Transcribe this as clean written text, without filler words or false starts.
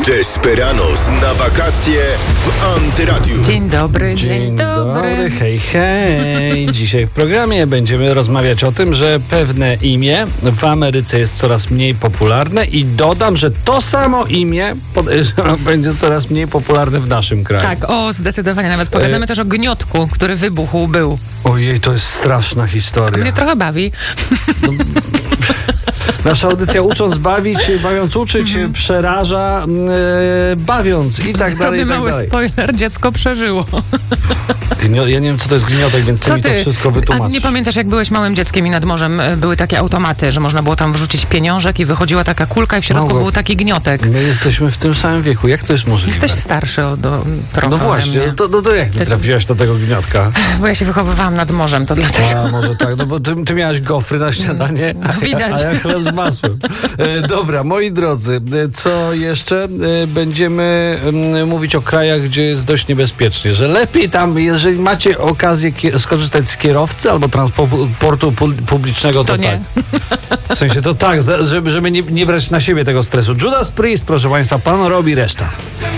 Desperados na wakacje w Antyradiu. Dzień dobry, dzień dobry. Hej, hej. Dzisiaj w programie będziemy rozmawiać o tym, że pewne imię w Ameryce jest coraz mniej popularne i dodam, że to samo imię będzie coraz mniej popularne w naszym kraju. Tak, zdecydowanie. Nawet pogadamy też o gniotku, który wybuchł był. Ojej, to jest straszna historia. Mnie trochę bawi. Nasza audycja ucząc bawić, bawiąc uczyć, przeraża, bawiąc i tak dalej, i tak mały dalej. spoiler, dziecko przeżyło. Ja nie wiem, co to jest gniotek, więc ty mi to wszystko wytłumaczysz. A nie pamiętasz, jak byłeś małym dzieckiem i nad morzem były takie automaty, że można było tam wrzucić pieniążek i wychodziła taka kulka i w środku był taki gniotek. My jesteśmy w tym samym wieku. Jak to jest możliwe? Jesteś starszy trochę. No właśnie, to jak ty trafiłaś do tego gniotka? Bo ja się wychowywałam nad morzem, to dlatego. A, może tak, no bo ty miałaś gofry na śniadanie, widać. A ja chleb z masłem. Dobra, moi drodzy, co jeszcze? Będziemy mówić o krajach, gdzie jest dość niebezpiecznie, że lepiej tam, jeżeli macie okazję skorzystać z kierowcy albo transportu publicznego, to nie. tak. W sensie to tak, żeby nie brać na siebie tego stresu. Judas Priest, proszę państwa, pan robi reszta.